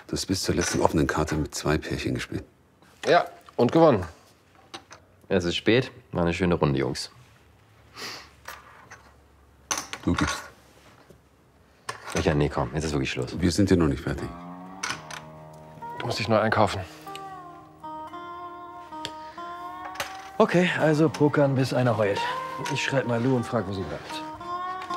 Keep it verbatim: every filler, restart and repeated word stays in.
Du hast bis zur letzten offenen Karte mit zwei Pärchen gespielt. Ja, und gewonnen. Es ist spät. War eine schöne Runde, Jungs. Du gibst. Ja, nee, komm, jetzt ist wirklich Schluss. Wir sind ja noch nicht fertig. Du musst dich neu einkaufen. Okay, also pokern, bis einer heult. Ich schreib mal Lou und frag, wo sie bleibt.